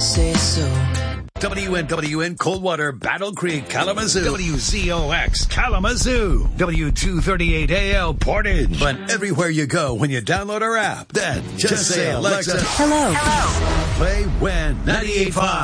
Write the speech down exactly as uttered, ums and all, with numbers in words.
say so. W N W N Coldwater, Battle Creek, Kalamazoo. W Z O X, Kalamazoo. W two thirty-eight A L, Portage. But everywhere you go when you download our app, then just, just say, Alexa, hello. Hello. Play When ninety-eight point five.